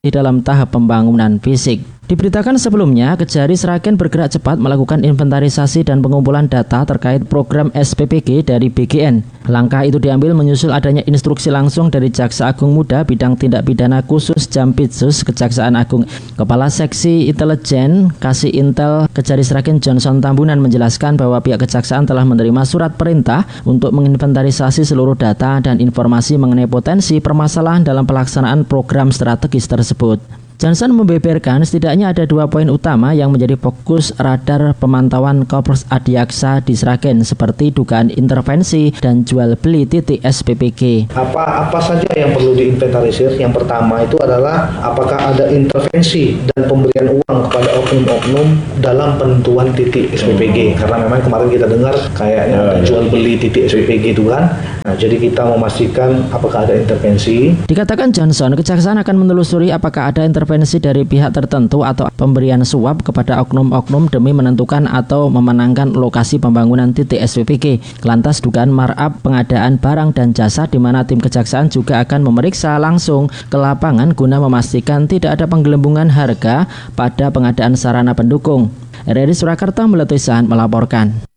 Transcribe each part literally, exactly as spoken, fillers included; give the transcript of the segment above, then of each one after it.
dalam tahap pembangunan fisik. Diberitakan sebelumnya, Kejari Sragen bergerak cepat melakukan inventarisasi dan pengumpulan data terkait program S P P G dari B G N. Langkah itu diambil menyusul adanya instruksi langsung dari Jaksa Agung Muda Bidang Tindak Pidana Khusus Jampitsus Kejaksaan Agung. Kepala Seksi Intelijen Kasih Intel Kejari Sragen Johnson Tambunan menjelaskan bahwa pihak Kejaksaan telah menerima surat perintah untuk menginventarisasi seluruh data dan informasi mengenai potensi permasalahan dalam pelaksanaan program strategis tersebut. Johnson membeberkan setidaknya ada dua poin utama yang menjadi fokus radar pemantauan Korps Adiaksa di Sragen, seperti dugaan intervensi dan jual beli titik S P P G. Apa apa saja yang perlu diinventarisir? Yang pertama itu adalah apakah ada intervensi dan pemberian uang kepada oknum-oknum dalam penentuan titik S P P G, karena memang kemarin kita dengar kayaknya ada jual beli titik S P P G itu kan. Nah, jadi kita memastikan apakah ada intervensi. Dikatakan Johnson, Kejaksaan akan menelusuri apakah ada intervensi intervensi dari pihak tertentu atau pemberian suap kepada oknum-oknum demi menentukan atau memenangkan lokasi pembangunan titik S P P G. Kelantas dugaan markup pengadaan barang dan jasa, di mana tim Kejaksaan juga akan memeriksa langsung ke lapangan guna memastikan tidak ada penggelembungan harga pada pengadaan sarana pendukung. R R I Surakarta Meletisan melaporkan.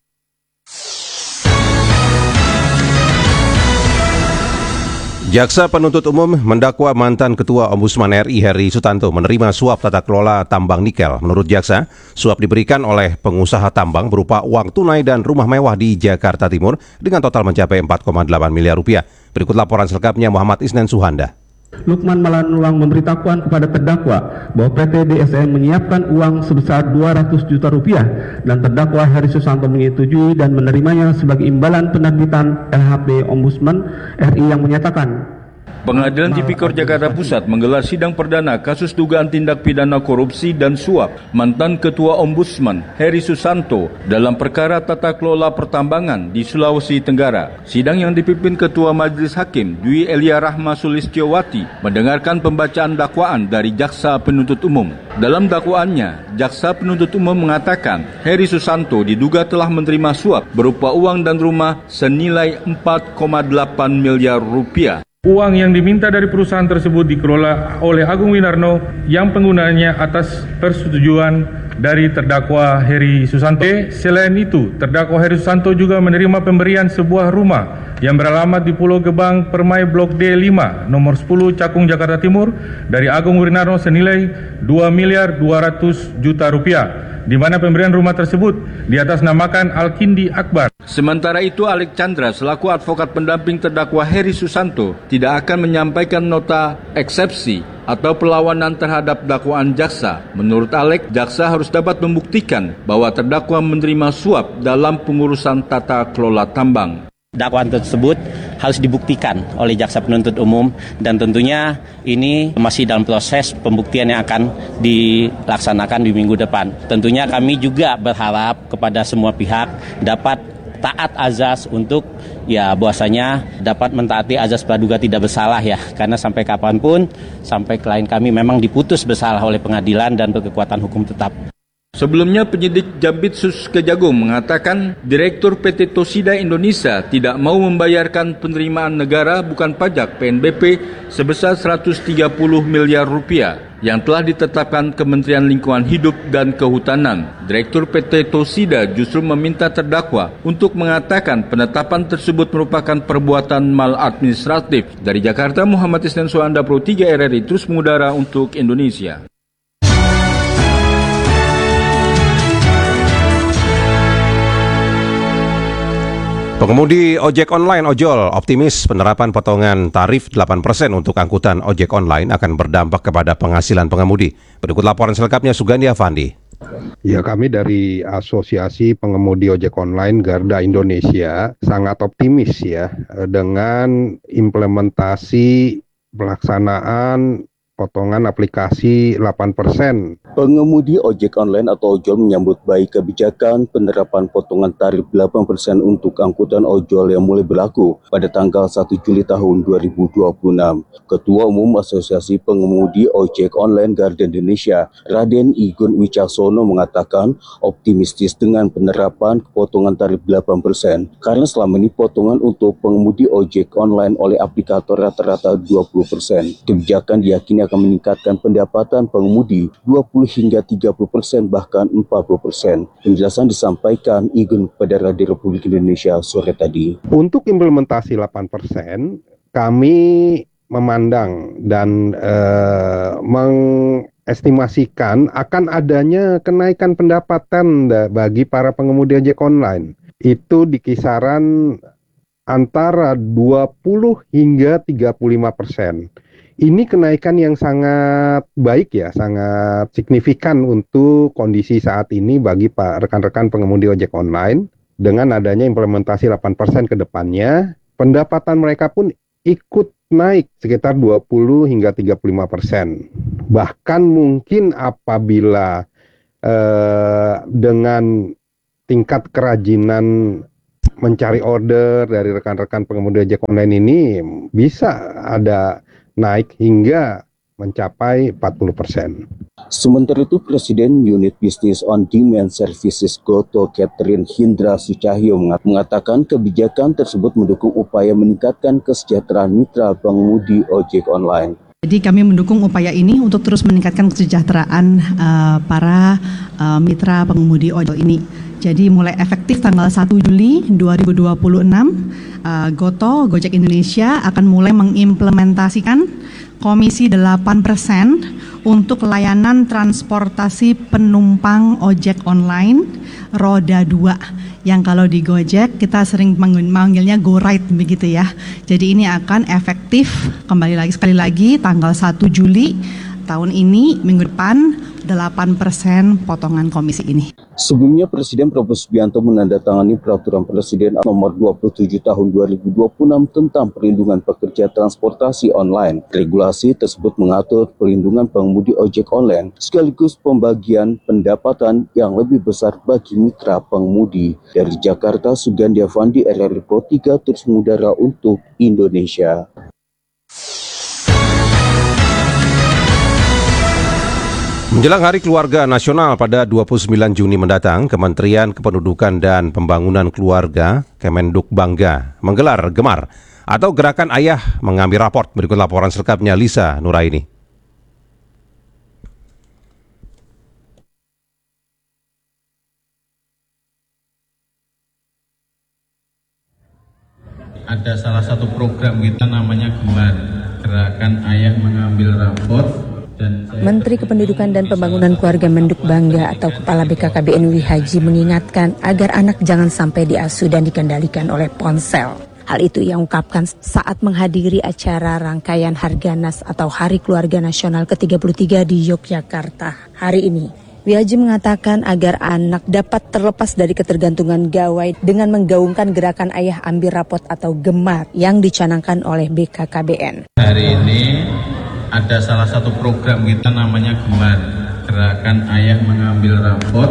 Jaksa Penuntut Umum mendakwa mantan Ketua Ombudsman R I Heri Sutanto menerima suap tata kelola tambang nikel. Menurut jaksa, suap diberikan oleh pengusaha tambang berupa uang tunai dan rumah mewah di Jakarta Timur dengan total mencapai empat koma delapan miliar rupiah. Berikut laporan selengkapnya Muhammad Isnan Suhanda. Lukman Malanuang memberitahukan kepada terdakwa bahwa P T D S M menyiapkan uang sebesar dua ratus juta rupiah dan terdakwa Heri Susanto menyetujui dan menerimanya sebagai imbalan penerbitan L H P Ombudsman R I yang menyatakan Pengadilan Tipikor Jakarta Pusat menggelar sidang perdana kasus dugaan tindak pidana korupsi dan suap mantan Ketua Ombudsman Heri Susanto dalam perkara tata kelola pertambangan di Sulawesi Tenggara. Sidang yang dipimpin Ketua Majelis Hakim Dwi Elia Rahma Sulistyowati mendengarkan pembacaan dakwaan dari Jaksa Penuntut Umum. Dalam dakwaannya, Jaksa Penuntut Umum mengatakan Heri Susanto diduga telah menerima suap berupa uang dan rumah senilai empat koma delapan miliar rupiah. Uang yang diminta dari perusahaan tersebut dikelola oleh Agung Winarno yang penggunaannya atas persetujuan dari terdakwa Heri Susanto. Selain itu, terdakwa Heri Susanto juga menerima pemberian sebuah rumah yang beralamat di Pulau Gebang, Permai Blok D lima, nomor sepuluh, Cakung, Jakarta Timur dari Agung Winarno senilai dua miliar dua ratus juta rupiah. Di mana pemberian rumah tersebut diatasnamakan Alkindi Akbar. Sementara itu, Alek Chandra selaku advokat pendamping terdakwa Heri Susanto tidak akan menyampaikan nota eksepsi atau perlawanan terhadap dakwaan jaksa. Menurut Alek, jaksa harus dapat membuktikan bahwa terdakwa menerima suap dalam pengurusan tata kelola tambang. Dakwaan tersebut harus dibuktikan oleh jaksa penuntut umum dan tentunya ini masih dalam proses pembuktian yang akan dilaksanakan di minggu depan. Tentunya kami juga berharap kepada semua pihak dapat taat azas untuk ya bahwasanya dapat mentaati azas praduga tidak bersalah ya, karena sampai kapanpun sampai klien kami memang diputus bersalah oleh pengadilan dan berkekuatan hukum tetap. Sebelumnya, penyidik Jampitsus Kejagung mengatakan Direktur P T Tosida Indonesia tidak mau membayarkan penerimaan negara bukan pajak P N B P sebesar seratus tiga puluh miliar rupiah yang telah ditetapkan Kementerian Lingkungan Hidup dan Kehutanan. Direktur P T Tosida justru meminta terdakwa untuk mengatakan penetapan tersebut merupakan perbuatan maladministratif. Dari Jakarta, Muhammad Isnan Suhanda, Pro tiga R R I, terus mengudara untuk Indonesia. Pengemudi ojek online ojol optimis penerapan potongan tarif delapan persen untuk angkutan ojek online akan berdampak kepada penghasilan pengemudi. Berikut laporan selengkapnya Sugandi Afandi. Ya, kami dari Asosiasi Pengemudi Ojek Online Garda Indonesia sangat optimis ya dengan implementasi pelaksanaan potongan aplikasi delapan persen. Pengemudi ojek online atau ojol menyambut baik kebijakan penerapan potongan tarif delapan persen untuk angkutan ojol yang mulai berlaku pada tanggal satu Juli tahun dua ribu dua puluh enam. Ketua Umum Asosiasi Pengemudi Ojek Online Garda Indonesia, Raden Igun Wicaksono mengatakan optimistis dengan penerapan potongan tarif delapan persen karena selama ini potongan untuk pengemudi ojek online oleh aplikator rata-rata dua puluh persen. Kebijakan diyakini akan akan meningkatkan pendapatan pengemudi dua puluh hingga tiga puluh persen bahkan empat puluh persen. Penjelasan disampaikan Igun kepada Radio Republik Indonesia sore tadi. Untuk implementasi delapan persen, kami memandang dan eh, mengestimasikan akan adanya kenaikan pendapatan bagi para pengemudi ojek online. Itu di kisaran antara dua puluh hingga tiga puluh lima persen. Ini kenaikan yang sangat baik ya, sangat signifikan untuk kondisi saat ini bagi pak rekan-rekan pengemudi ojek online. Dengan adanya implementasi delapan persen ke depannya, pendapatan mereka pun ikut naik sekitar dua puluh hingga tiga puluh lima persen. Bahkan mungkin apabila eh, dengan tingkat kerajinan mencari order dari rekan-rekan pengemudi ojek online ini bisa ada naik hingga mencapai empat puluh persen. Sementara itu, Presiden Unit Business on Demand Services Goto Catherine Hindra Sucahyo mengatakan kebijakan tersebut mendukung upaya meningkatkan kesejahteraan mitra pengemudi ojek online. Jadi kami mendukung upaya ini untuk terus meningkatkan kesejahteraan uh, para uh, mitra pengemudi ojol ini. Jadi mulai efektif tanggal satu Juli dua ribu dua puluh enam, uh, Goto, Gojek Indonesia akan mulai mengimplementasikan Komisi delapan persen untuk layanan transportasi penumpang ojek online roda dua. Yang kalau di Gojek kita sering manggilnya Go Ride begitu ya. Jadi ini akan efektif kembali lagi sekali lagi tanggal satu Juli tahun ini, minggu depan, delapan persen potongan komisi ini. Sebelumnya Presiden Prabowo Subianto menandatangani Peraturan Presiden Nomor dua puluh tujuh Tahun dua ribu dua puluh enam tentang perlindungan pekerja transportasi online. Regulasi tersebut mengatur perlindungan pengemudi ojek online sekaligus pembagian pendapatan yang lebih besar bagi mitra pengemudi. Dari Jakarta, Sugandi Avandi, R R I Pro tiga terus mengudara untuk Indonesia. Menjelang Hari Keluarga Nasional pada dua puluh sembilan Juni mendatang, Kementerian Kependudukan dan Pembangunan Keluarga Kemenduk Bangga menggelar Gemar atau Gerakan Ayah Mengambil Raport. Berikut laporan selengkapnya Lisa Nuraini. Ada salah satu program kita namanya Gemar, Gerakan Ayah Mengambil Raport. Menteri Kependudukan dan Pembangunan Keluarga Menduk Bangga atau Kepala B K K B N Wihaji mengingatkan agar anak jangan sampai diasuh dan dikendalikan oleh ponsel. Hal itu ia ungkapkan saat menghadiri acara rangkaian Harganas atau Hari Keluarga Nasional ke tiga puluh tiga di Yogyakarta hari ini. Wihaji mengatakan agar anak dapat terlepas dari ketergantungan gawai dengan menggaungkan gerakan Ayah Ambil Rapot atau Gemar yang dicanangkan oleh B K K B N. Hari ini ada salah satu program kita namanya Gemar, Gerakan Ayah Mengambil Rapot,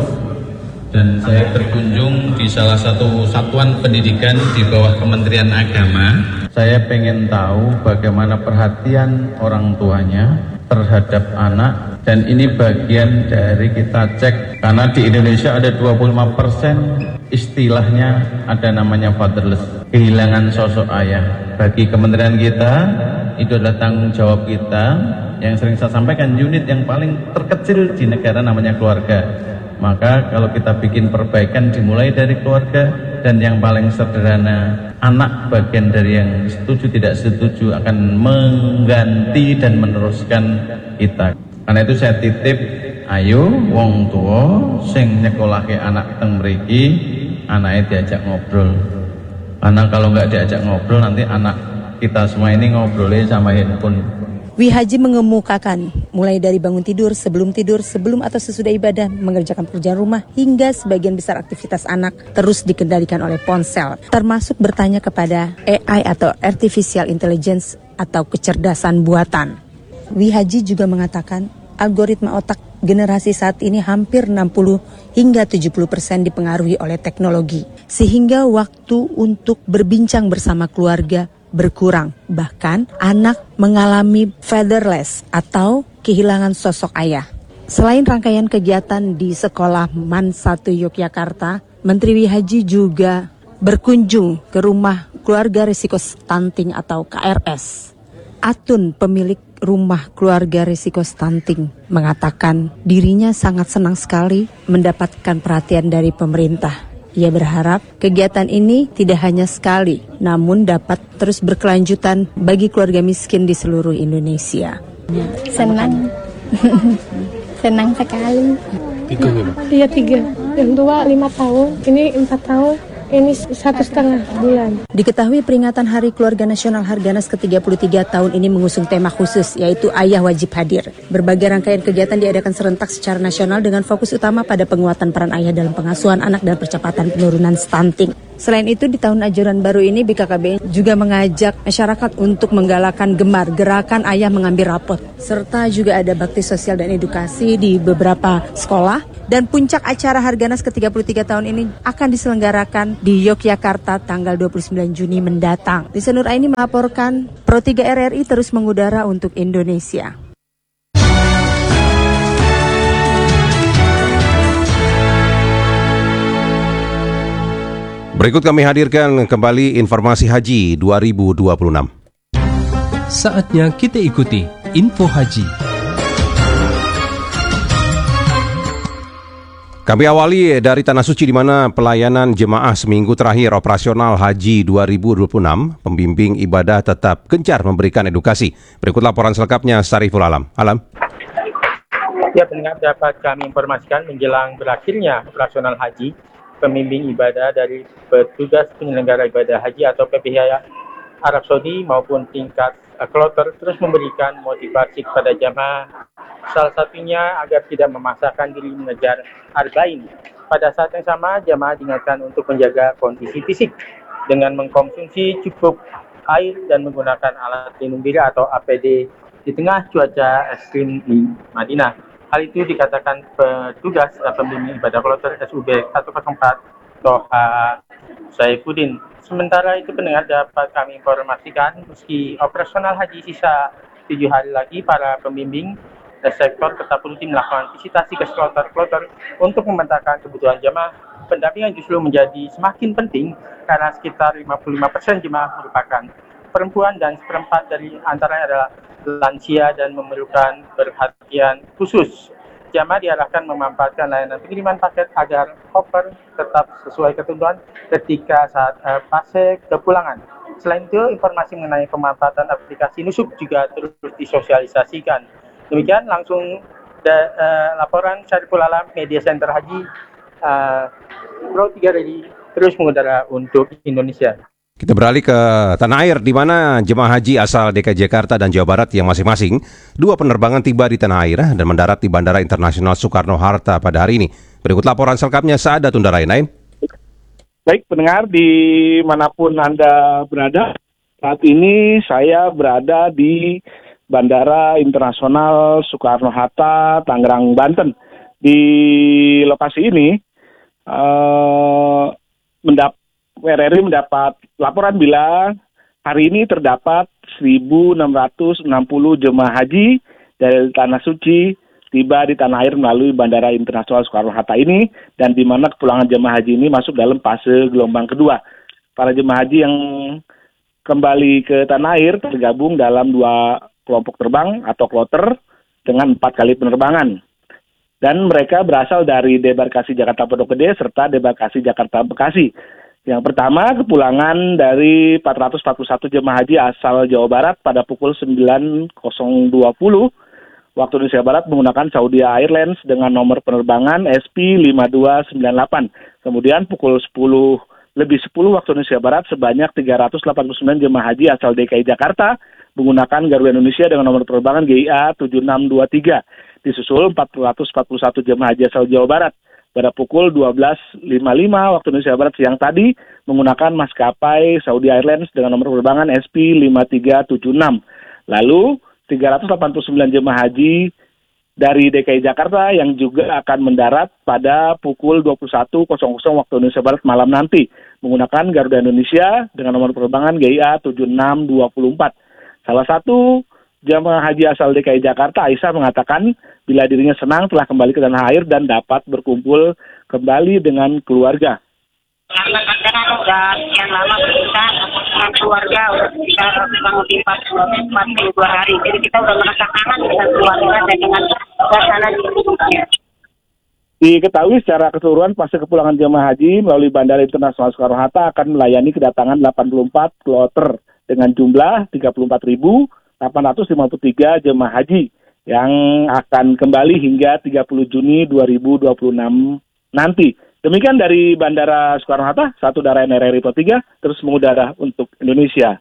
dan saya berkunjung di salah satu satuan pendidikan di bawah Kementerian Agama. Saya pengen tahu bagaimana perhatian orang tuanya terhadap anak, dan ini bagian dari kita cek, karena di Indonesia ada dua puluh lima persen istilahnya ada namanya fatherless, kehilangan sosok ayah. Bagi kementerian kita, itu adalah tanggung jawab kita. Yang sering saya sampaikan, unit yang paling terkecil di negara namanya keluarga. Maka kalau kita bikin perbaikan dimulai dari keluarga, dan yang paling sederhana, anak bagian dari yang setuju tidak setuju akan mengganti dan meneruskan kita. Karena itu saya titip, ayo wong tua sing nyekolahke anak teng mriki, anaknya diajak ngobrol. Karena kalau nggak diajak ngobrol, nanti anak kita semua ini ngobrolnya sama handphone. Wihaji mengemukakan mulai dari bangun tidur, sebelum tidur, sebelum atau sesudah ibadah, mengerjakan pekerjaan rumah, hingga sebagian besar aktivitas anak terus dikendalikan oleh ponsel, termasuk bertanya kepada A I atau Artificial Intelligence atau kecerdasan buatan. Wihaji juga mengatakan algoritma otak generasi saat ini hampir enam puluh hingga tujuh puluh persen dipengaruhi oleh teknologi, sehingga waktu untuk berbincang bersama keluarga berkurang. Bahkan anak mengalami fatherless atau kehilangan sosok ayah. Selain rangkaian kegiatan di Sekolah Man satu Yogyakarta, Menteri Wihaji juga berkunjung ke rumah keluarga risiko stunting atau K R S. Atun, pemilik rumah keluarga risiko stunting, mengatakan dirinya sangat senang sekali mendapatkan perhatian dari pemerintah. Ia berharap kegiatan ini tidak hanya sekali, namun dapat terus berkelanjutan bagi keluarga miskin di seluruh Indonesia. Senang, senang sekali. Tiga ya? Iya tiga, yang tua lima tahun, ini empat tahun. Ini satu setengah bulan. Diketahui peringatan Hari Keluarga Nasional Harganas ke tiga puluh tiga tahun ini mengusung tema khusus, yaitu Ayah Wajib Hadir. Berbagai rangkaian kegiatan diadakan serentak secara nasional dengan fokus utama pada penguatan peran ayah dalam pengasuhan anak dan percepatan penurunan stunting. Selain itu, di tahun ajaran baru ini B K K B N juga mengajak masyarakat untuk menggalakkan gemar gerakan ayah mengambil rapot. Serta juga ada bakti sosial dan edukasi di beberapa sekolah. Dan puncak acara Harganas ke tiga puluh tiga tahun ini akan diselenggarakan di Yogyakarta tanggal dua puluh sembilan Juni mendatang. Lisa Nur Aini melaporkan, Pro tiga R R I terus mengudara untuk Indonesia. Berikut kami hadirkan kembali informasi haji dua ribu dua puluh enam. Saatnya kita ikuti info haji. Kami awali dari Tanah Suci di mana pelayanan jemaah seminggu terakhir operasional Haji dua ribu dua puluh enam, pembimbing ibadah tetap gencar memberikan edukasi. Berikut laporan selengkapnya Sariful Alam. Alam. Ya, pendengar, dapat kami informasikan menjelang berakhirnya operasional haji, pembimbing ibadah dari petugas penyelenggara ibadah haji atau P P H Arab Saudi maupun tingkat kloter terus memberikan motivasi kepada jamaah. Salah satunya agar tidak memaksakan diri mengejar arba'in. Pada saat yang sama, jamaah diingatkan untuk menjaga kondisi fisik dengan mengkonsumsi cukup air dan menggunakan alat pelindung diri atau A P D di tengah cuaca ekstrim di Madinah. Hal itu dikatakan petugas pembimbing ibadah kloter S U B seratus empat Toha Saifuddin. Sementara itu, pendengar, dapat kami informasikan meski operasional haji sisa tujuh hari lagi, para pembimbing sektor tetap rutin melakukan visitasi ke kloter-kloter untuk memetakan kebutuhan jemaah. Pendampingan justru menjadi semakin penting karena sekitar lima puluh lima persen jemaah merupakan perempuan dan seperempat dari antaranya adalah lansia dan memerlukan perhatian khusus. Jamaah diarahkan memanfaatkan layanan pengiriman paket agar koper tetap sesuai ketentuan ketika saat uh, fase kepulangan. Selain itu, informasi mengenai pemanfaatan aplikasi Nusuk juga terus disosialisasikan. Demikian langsung da, uh, laporan Syariful Alam, Media Center Haji, uh, Pro tiga R R I terus mengudara untuk Indonesia. Kita beralih ke tanah air di mana jemaah haji asal D K I Jakarta dan Jawa Barat yang masing-masing dua penerbangan tiba di tanah air dan mendarat di Bandara Internasional Soekarno-Hatta pada hari ini. Berikut laporan selengkapnya Saada Tundarain. Baik, pendengar dimanapun Anda berada, saat ini saya berada di Bandara Internasional Soekarno-Hatta, Tangerang, Banten. Di lokasi ini, uh, mendap R R I mendapat laporan bila hari ini terdapat seribu enam ratus enam puluh jemaah haji dari Tanah Suci tiba di tanah air melalui Bandara Internasional Soekarno-Hatta ini, dan di mana kepulangan jemaah haji ini masuk dalam fase gelombang kedua. Para jemaah haji yang kembali ke tanah air tergabung dalam dua kelompok terbang atau kloter dengan empat kali penerbangan. Dan mereka berasal dari debarkasi Jakarta Pondok Gede serta debarkasi Jakarta Bekasi. Yang pertama, kepulangan dari empat ratus empat puluh satu jemaah haji asal Jawa Barat pada pukul sembilan dua puluh waktu Indonesia Barat menggunakan Saudi Airlines dengan nomor penerbangan S P lima dua sembilan delapan. Kemudian pukul sepuluh lebih sepuluh waktu Indonesia Barat sebanyak tiga ratus delapan puluh sembilan jemaah haji asal D K I Jakarta menggunakan Garuda Indonesia dengan nomor penerbangan G I A tujuh enam dua tiga. Disusul empat ratus empat puluh satu jemaah haji asal Jawa Barat pada pukul dua belas lima puluh lima waktu Indonesia Barat siang tadi menggunakan maskapai Saudi Airlines dengan nomor penerbangan S P lima tiga tujuh enam. Lalu tiga ratus delapan puluh sembilan jemaah haji dari D K I Jakarta yang juga akan mendarat pada pukul dua puluh satu waktu Indonesia Barat malam nanti menggunakan Garuda Indonesia dengan nomor penerbangan G I A tujuh enam dua empat. Salah satu jemaah haji asal D K I Jakarta, Aisyah, mengatakan bila dirinya senang telah kembali ke tanah air dan dapat berkumpul kembali dengan keluarga. Karena kan udah sekian lama kita dengan keluarga udah kita kurang lebih empat puluh dua hari. Jadi kita udah merasa kangen dengan keluarga dan dengan suasana di Indonesia. Diketahui secara keseluruhan fase kepulangan jemaah haji melalui Bandara Internasional Soekarno-Hatta akan melayani kedatangan delapan puluh empat kloter dengan jumlah tiga puluh empat ribu delapan ratus lima puluh tiga jemaah haji yang akan kembali hingga tiga puluh Juni dua ribu dua puluh enam nanti. Demikian dari Bandara Soekarno-Hatta, satu darah N R R I Pro tiga terus mengudara untuk Indonesia.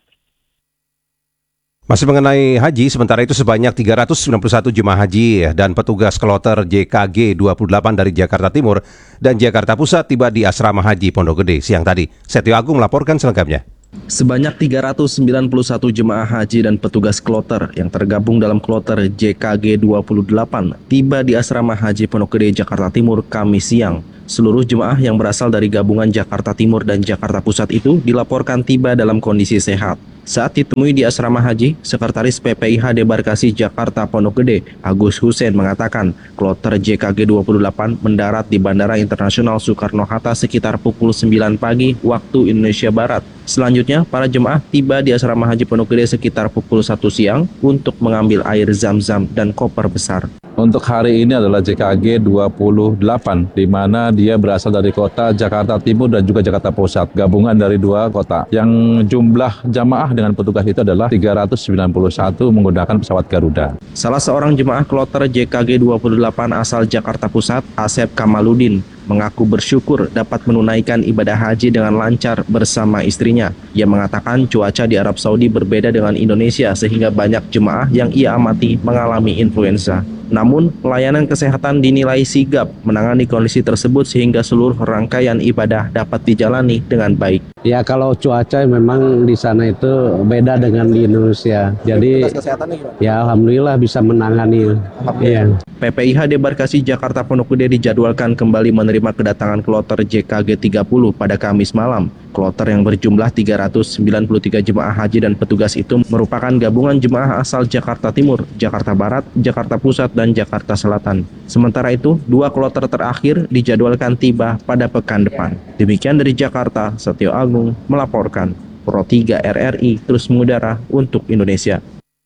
Masih mengenai haji, sementara itu sebanyak tiga ratus sembilan puluh satu jemaah haji dan petugas kloter J K G dua puluh delapan dari Jakarta Timur dan Jakarta Pusat tiba di Asrama Haji Pondok Gede siang tadi. Setio Agung melaporkan selengkapnya. Sebanyak tiga ratus sembilan puluh satu jemaah haji dan petugas kloter yang tergabung dalam kloter J K G dua puluh delapan tiba di Asrama Haji Pondok Gede, Jakarta Timur, Kamis siang. Seluruh jemaah yang berasal dari gabungan Jakarta Timur dan Jakarta Pusat itu dilaporkan tiba dalam kondisi sehat. Saat ditemui di Asrama Haji, Sekretaris P P I H Debarkasi Jakarta Pondok Gede, Agus Hussein mengatakan, kloter J K G dua puluh delapan mendarat di Bandara Internasional Soekarno-Hatta sekitar pukul sembilan pagi waktu Indonesia Barat. Selanjutnya, para jemaah tiba di Asrama Haji Pondok Gede sekitar pukul satu siang untuk mengambil air zam-zam dan koper besar. Untuk hari ini adalah J K G dua puluh delapan, di mana dia berasal dari kota Jakarta Timur dan juga Jakarta Pusat, gabungan dari dua kota. Yang jumlah jamaah dengan petugas itu adalah tiga ratus sembilan puluh satu menggunakan pesawat Garuda. Salah seorang jemaah kloter J K G dua puluh delapan asal Jakarta Pusat, Asep Kamaludin, mengaku bersyukur dapat menunaikan ibadah haji dengan lancar bersama istrinya. Ia mengatakan cuaca di Arab Saudi berbeda dengan Indonesia sehingga banyak jemaah yang ia amati mengalami influenza. Namun, pelayanan kesehatan dinilai sigap menangani kondisi tersebut sehingga seluruh rangkaian ibadah dapat dijalani dengan baik. Ya, kalau cuaca memang di sana itu beda dengan di Indonesia. Jadi, ya alhamdulillah bisa menangani. Ya. P P I H Debarkasi Jakarta Pondok Gede dijadwalkan kembali menerima kedatangan kloter J K G tiga puluh pada Kamis malam. Kloter yang berjumlah tiga ratus sembilan puluh tiga jemaah haji dan petugas itu merupakan gabungan jemaah asal Jakarta Timur, Jakarta Barat, Jakarta Pusat, dan Jakarta Selatan. Sementara itu, dua kloter terakhir dijadwalkan tiba pada pekan depan. Demikian dari Jakarta, Setio Agung melaporkan. Pro tiga R R I terus mengudara untuk Indonesia.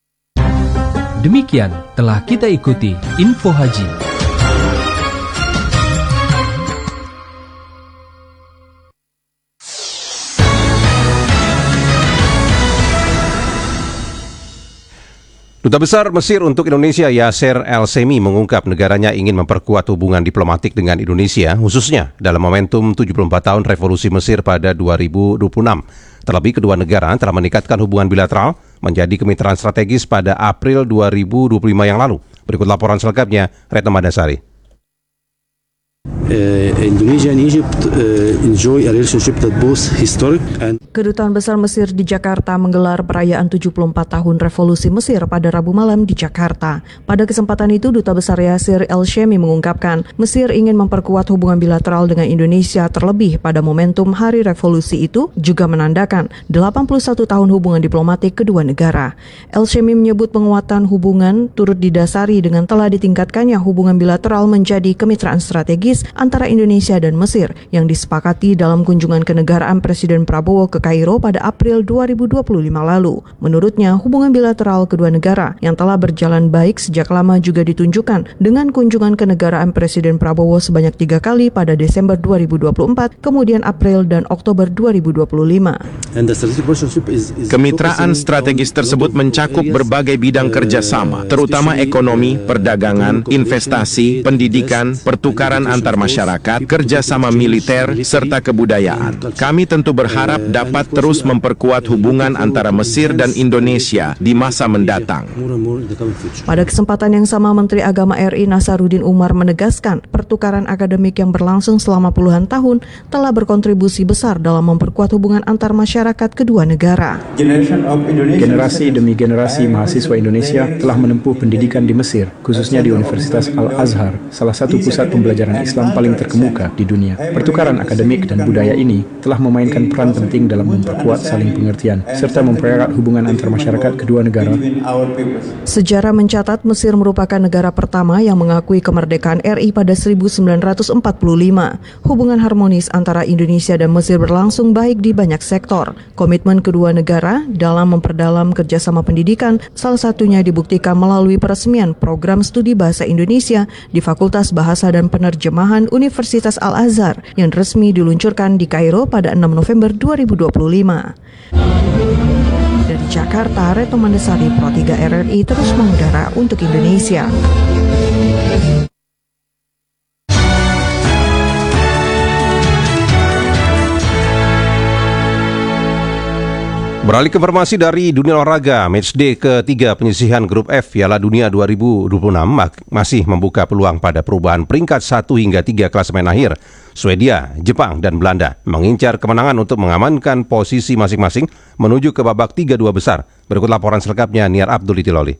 Demikian telah kita ikuti Info Haji. Duta Besar Mesir untuk Indonesia Yasser El-Semi mengungkap negaranya ingin memperkuat hubungan diplomatik dengan Indonesia, khususnya dalam momentum tujuh puluh empat tahun Revolusi Mesir pada dua ribu dua puluh enam. Terlebih kedua negara telah meningkatkan hubungan bilateral menjadi kemitraan strategis pada April dua ribu dua puluh lima yang lalu. Berikut laporan selengkapnya, Retno Madasari. Uh, Indonesia and Egypt uh, enjoy a relationship that both historic and Kedutaan Besar Mesir di Jakarta menggelar perayaan tujuh puluh empat tahun Revolusi Mesir pada Rabu malam di Jakarta. Pada kesempatan itu, Duta Besar Yasser El-Semi mengungkapkan Mesir ingin memperkuat hubungan bilateral dengan Indonesia terlebih pada momentum Hari Revolusi itu juga menandakan delapan puluh satu tahun hubungan diplomatik kedua negara. El-Semi menyebut penguatan hubungan turut didasari dengan telah ditingkatkannya hubungan bilateral menjadi kemitraan strategis antara Indonesia dan Mesir yang disepakati dalam kunjungan kenegaraan Presiden Prabowo ke Kairo pada April dua ribu dua puluh lima lalu. Menurutnya, hubungan bilateral kedua negara yang telah berjalan baik sejak lama juga ditunjukkan dengan kunjungan kenegaraan Presiden Prabowo sebanyak tiga kali pada Desember dua ribu dua puluh empat, kemudian April dan Oktober dua ribu dua puluh lima. Kemitraan strategis tersebut mencakup berbagai bidang kerjasama, terutama ekonomi, perdagangan, investasi, pendidikan, pertukaran antar masyarakat, kerjasama militer, serta kebudayaan. Kami tentu berharap dapat terus memperkuat hubungan antara Mesir dan Indonesia di masa mendatang. Pada kesempatan yang sama, Menteri Agama R I Nasaruddin Umar menegaskan pertukaran akademik yang berlangsung selama puluhan tahun telah berkontribusi besar dalam memperkuat hubungan antar masyarakat kedua negara. Generasi demi generasi mahasiswa Indonesia telah menempuh pendidikan di Mesir, khususnya di Universitas Al-Azhar, salah satu pusat pembelajaran Islam paling terkemuka di dunia. Pertukaran akademik dan budaya ini telah memainkan peran penting dalam memperkuat saling pengertian serta mempererat hubungan antar masyarakat kedua negara. Sejarah mencatat Mesir merupakan negara pertama yang mengakui kemerdekaan R I pada seribu sembilan ratus empat puluh lima. Hubungan harmonis antara Indonesia dan Mesir berlangsung baik di banyak sektor. Komitmen kedua negara dalam memperdalam kerjasama pendidikan salah satunya dibuktikan melalui peresmian program studi bahasa Indonesia di Fakultas Bahasa dan Penerjemahan Universitas Al-Azhar yang resmi diluncurkan di Kairo pada enam November dua ribu dua puluh lima. Dari Jakarta, Retno Mandasari, Pro tiga R R I terus mengudara untuk Indonesia. Beralih ke informasi dari dunia olahraga, matchday ketiga penyisihan grup F Piala Dunia dua ribu dua puluh enam masih membuka peluang pada perubahan peringkat satu hingga tiga klasemen akhir. Swedia, Jepang, dan Belanda mengincar kemenangan untuk mengamankan posisi masing-masing menuju ke babak tiga dua besar. Berikut laporan selengkapnya Niar Abdul Itiloli.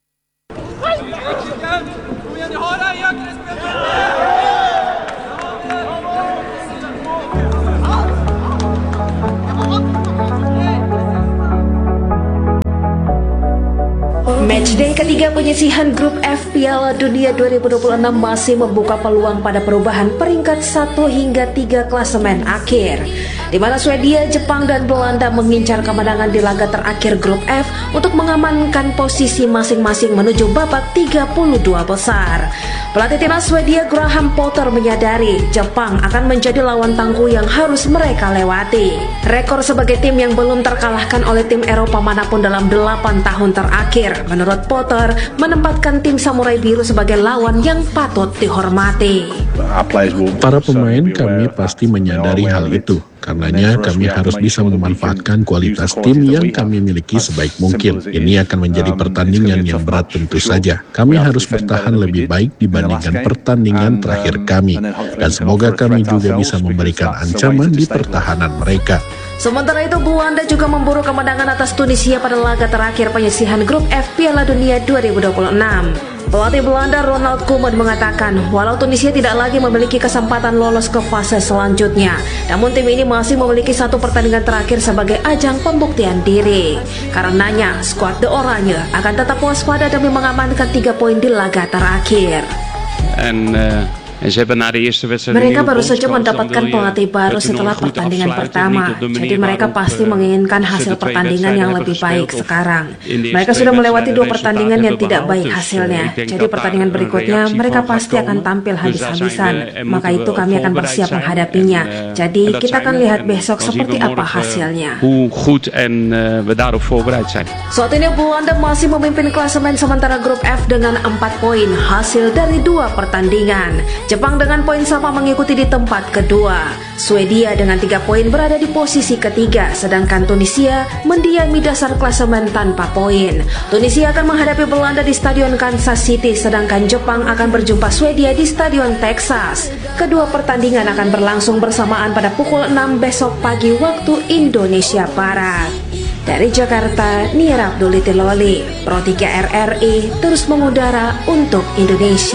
Matchday ketiga penyisihan grup F Piala Dunia dua ribu dua puluh enam masih membuka peluang pada perubahan peringkat satu hingga tiga klasemen akhir, di mana Swedia, Jepang, dan Belanda mengincar kemenangan di laga terakhir grup F untuk mengamankan posisi masing-masing menuju babak tiga puluh dua besar. Pelatih timnas Swedia Graham Potter menyadari Jepang akan menjadi lawan tangguh yang harus mereka lewati. Rekor sebagai tim yang belum terkalahkan oleh tim Eropa manapun dalam delapan tahun terakhir, menurut Potter, menempatkan tim Samurai Biru sebagai lawan yang patut dihormati. Para pemain kami pasti menyadari hal itu. Karenanya kami harus bisa memanfaatkan kualitas tim yang kami miliki sebaik mungkin. Ini akan menjadi pertandingan yang berat tentu saja. Kami harus bertahan lebih baik dibandingkan pertandingan terakhir kami. Dan semoga kami juga bisa memberikan ancaman di pertahanan mereka. Sementara itu, Belanda juga memburu kemenangan atas Tunisia pada laga terakhir penyisihan grup F Piala Dunia dua ribu dua puluh enam. Pelatih Belanda Ronald Koeman mengatakan, walau Tunisia tidak lagi memiliki kesempatan lolos ke fase selanjutnya, namun tim ini masih memiliki satu pertandingan terakhir sebagai ajang pembuktian diri. Karenanya, skuad The Oranje akan tetap waspada demi mengamankan tiga poin di laga terakhir. And, uh... Mereka baru saja mendapatkan pelatih baru setelah pertandingan pertama, jadi mereka pasti menginginkan hasil pertandingan yang lebih baik sekarang. Mereka sudah melewati dua pertandingan yang tidak baik hasilnya, jadi pertandingan berikutnya mereka pasti akan tampil habis-habisan, maka itu kami akan bersiap menghadapinya. Jadi kita akan lihat besok seperti apa hasilnya. Saat ini Belanda masih memimpin klasemen sementara grup F dengan empat poin hasil dari dua pertandingan. Jepang dengan poin sama mengikuti di tempat kedua. Swedia dengan tiga poin berada di posisi ketiga, sedangkan Tunisia mendiami dasar klasemen tanpa poin. Tunisia akan menghadapi Belanda di Stadion Kansas City, sedangkan Jepang akan berjumpa Swedia di Stadion Texas. Kedua pertandingan akan berlangsung bersamaan pada pukul enam besok pagi waktu Indonesia Barat. Dari Jakarta, Niar Abdul Itiloli, Pro tiga R R I terus mengudara untuk Indonesia.